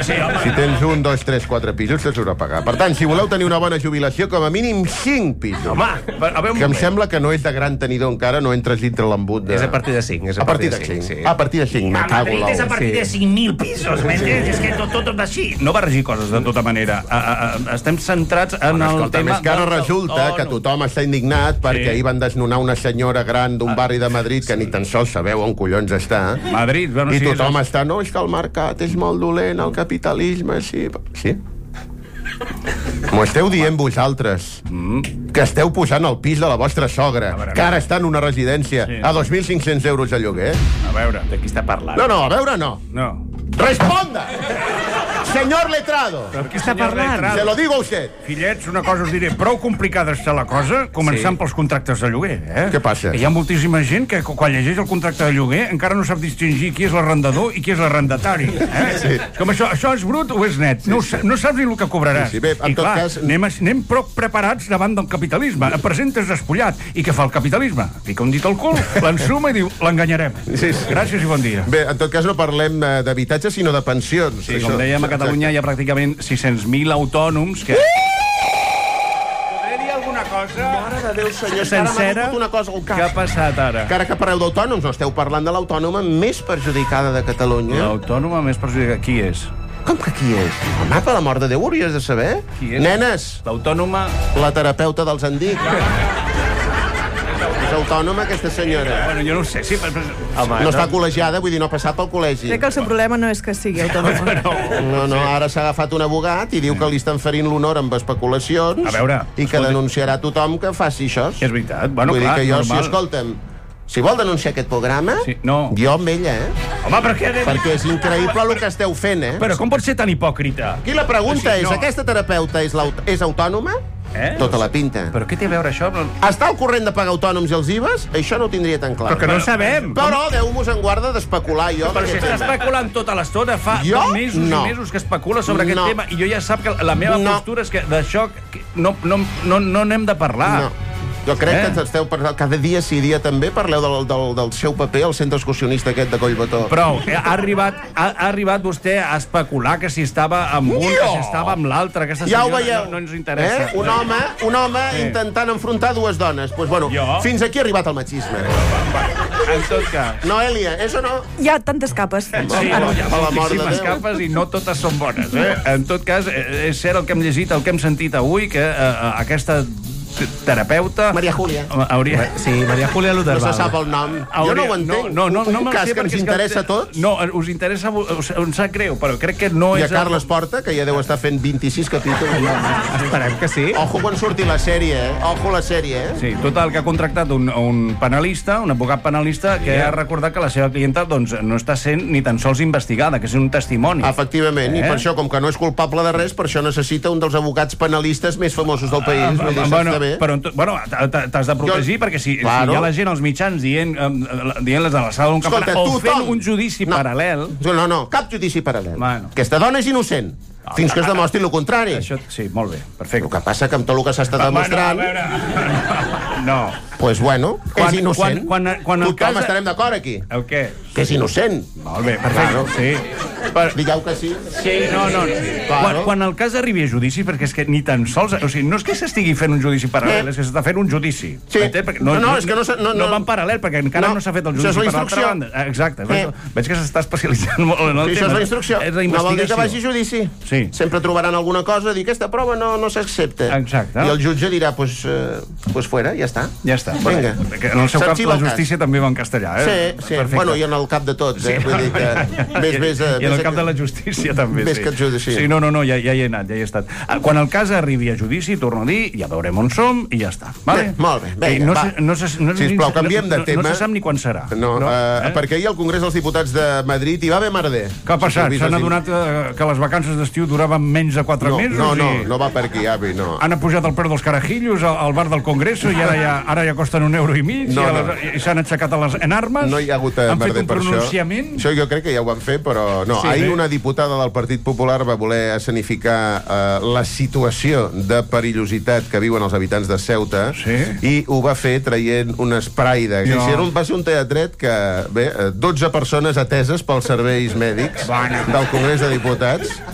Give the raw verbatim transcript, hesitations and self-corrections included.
sí, home. Si tens un, dos, tres, quatre pisos, t'has de pagar. Per tant, si voleu tenir una bona jubilació, com a mínim cinc pisos. Home, a veure un que em moment. sembla que no és de gran tenidor encara, no entres dintre l'embut de... És a partir de cinc. És A partir de cinc. sí. A partir de cinc, me A cago Madrid és a l'ou. partir de cinc mil pisos, m'entens? És que tot, tot, tot així. No barregi coses de tota manera. A, a, a, estem centrats en Bueno, el escolta, tema... més que ara del- resulta Oh, que no. tothom està indignat perquè Sí. ahir van desnonar una senyora gran d'un barri de Madrid que ni tan sols sabeu on collons està. Madrid, bueno, I sí, tothom és... està, no, és que el mercat és molt dolent, el capitalisme, sí. Sí? M'ho esteu dient vosaltres, Mm. que esteu posant el pis de la vostra sogra, A veure, a que ara està en una residència, Sí. a dos mil cinc-cents euros de lloguer. A veure, De qui està parlant? No, no, a veure, no. no. ¡Responda! Señor letrado. Per qui està parlant? Se lo digo a usted. Fillets, una cosa us diré, prou complicada està la cosa, començant Sí. pels contractes de lloguer, eh? Què passa? Que hi ha moltíssima gent que quan llegeix el contracte de lloguer encara no sap distingir qui és l'arrendador i qui és l'arrendatari, eh? Sí. Com això, això és brut o és net? No, sa- no saps ni el que cobraràs. Sí, sí, bé, en I tot clar, cas- anem, a- anem prou preparats davant del capitalisme. Et presentes despullat. I què fa el capitalisme? Fica un dit al cul, l'ensuma i diu, l'enganyarem. Sí, sí. Gràcies i bon dia. Bé, en tot cas no parlem eh, d'habitatge, sinó de pensions. Sí, com dèiem, a Catalunya hi ha pràcticament sis-cents mil autònoms que... Podré dir alguna cosa? Mare de Déu, senyor, Sencera? una cosa al cap. Què ha passat ara? Que ara que parleu d'autònoms, no esteu parlant de l'autònoma més perjudicada de Catalunya. L'autònoma més perjudicada. Qui és? Com que qui és? Home, per l'amor de Déu, ho hauries de saber. Qui és? Nenes, L'autònoma... la terapeuta dels Andic. És autònoma, aquesta senyora. Bueno, jo no ho sé, sí, però... Home, No està col·legiada, vull dir, no ha passat pel col·legi. Crec que el seu problema no és que sigui autònoma. No, no, ara s'ha agafat un abogat i diu que li estan ferint l'honor amb especulacions A veure, i que escolti. denunciarà tothom que faci això. És veritat, bueno, Vull clar, dir que jo, normal. si escolta'm, si vol denunciar aquest programa, Sí, no. jo amb ella, eh? Home, però què... Perquè és increïble el que esteu fent, eh? Però com pot ser tan hipòcrita? Aquí la pregunta Sí, és, no. aquesta terapeuta és, l'aut- és autònoma? Eh? Tota la pinta. Però què té a veure això? Està al corrent de pagar autònoms i els I V As? Això no ho tindria tan clar. Però que no ho sabem. Però Déu-mos en guarda d'especular, jo. Però si d'aquest està tema. especulant tota l'estona, fa Jo? mesos No. i mesos que especula sobre aquest No. tema, i jo ja sap que la meva No. postura és que d'això que no, no, no, no n'hem de parlar. No. Jo crec Eh? que esteu parlant, cada dia sí dia també parleu del, del, del seu paper al centre excursionista aquest de Collbató. Prou, eh, ha arribat, ha, ha arribat vostè a especular que si estava amb un, que si estava amb l'altre. Aquesta Ja ho senyora veieu. no, no ens interessa. Eh? Un home, un home Sí. intentant enfrontar dues dones. Pues, bueno, Jo? fins aquí ha arribat el machisme. En tot cas. Noelia, és o no? Hi ha tantes capes. Sí, Home, hi ha per l'amor de moltíssimes Déu. capes i no totes són bones. Eh? En tot cas, eh, és cert el que hem llegit, el que hem sentit avui, que eh, aquesta t- terapeuta... Maria Júlia. Hauria... Sí, Maria Julia No Lutherbal. se sap el nom. Jo Hauria- no ho entenc. No, no, no, no un me'l cas sé que ens perquè és interessa a tots. No, us interessa, us, em sap greu, però crec que no I a és... Carles Porta, que ja deu estar fent vint-i-sis capítols. Esperem que sí. Ojo quan surti la sèrie, eh? Ojo la sèrie, eh? Sí, total, que ha contractat un, un penalista, un advocat penalista, que ha recordat que la seva clienta doncs, no està sent ni tan sols investigada, que és un testimoni. Efectivament, Eh? i per això, com que no és culpable de res, per això necessita un dels advocats penalistes més famosos del país. Vull dir, saps bueno, també? però en tot- bueno, t- t- t'has de protegir, Jo- perquè si, Claro. si hi ha la gent als mitjans dient, eh, dient les de la sala d'un Escolta, campanar, o tothom- fent un judici No. paral·lel... No, no, cap judici paral·lel. Bueno. Aquesta dona és innocent, fins que es demostri el contrari. Això, sí, molt bé, El perfecte. que passa que amb tot el que s'està demostrant, Bueno, a veure... No. pues bueno, Quan- és innocent. quan- quan- quan el Tothom cas- estarem d'acord aquí, El què? que és innocent. Molt bé, perfecte, Claro. sí. Però, Digueu que sí. sí, no, no. Claro. Quan, quan el cas arribi a judici, perquè és que ni tan sols... O sigui, no és que s'estigui fent un judici paral·lel, Eh. és que s'està fent un judici. Sí. M'entens? Perquè No, no, és que no s'ha- no- no no- va en paral·lel, perquè encara No, no, s'ha fet el això és judici la per l'altra instrucció. banda. Exacte. Eh. Veig, veig que s'està especialitzant molt en el Sí, tema. això és la instrucció. És la No vol dir que investigació. vagi a judici. Sí. Sempre trobaran alguna cosa, dir aquesta prova no, no s'accepta. Exacte. I el jutge dirà, pues, eh, pues fuera, ja està. Ja està. Vinga. Que en el seu cap S'arxiva la el cas. justícia també va en castellà, eh? Sí, sí. Perfecte. Bueno, i en el cap de tots, eh? Vull dir que... Més, més, eh, I en el més cap que- de la justícia també, Més sí. que el judici. Sí, no, no, no, ja, ja hi he anat, ja hi he estat. Ah, Quan el cas arribi a judici, torno a dir, ja veurem on som i ja està. Vale? Bé, molt bé, vinga, Ei, no va. se, no se, no, Sisplau, canviem de no, tema. No se sap ni quan serà. No, no eh? perquè ahir al Congrés dels Diputats de Madrid hi va haver merder. Què ha passat? Si S'han heu vist adonat eh, que les vacances d'estiu duraven menys de quatre No, mesos? no, no, i no va per aquí, avi, no. han apujat el preu dels carajillos al, al bar del Congreso i ara ja, ara ja costen un euro i mig No, i, no. a- i s'han aixecat a les, en armes? No hi ha hagut eh, Han fet merder un per això. pronunciament? Això jo crec que ja ho van fer, però no. Sí, Ahir bé. una diputada del Partit Popular va voler escenificar eh, la situació de perillositat que viuen els habitants de Ceuta Sí. i ho va fer traient un spray de... Jo. Sí, era un, va ser un teatret que, bé, eh, dotze persones ateses pels serveis mèdics Bueno. del Congrés de Diputats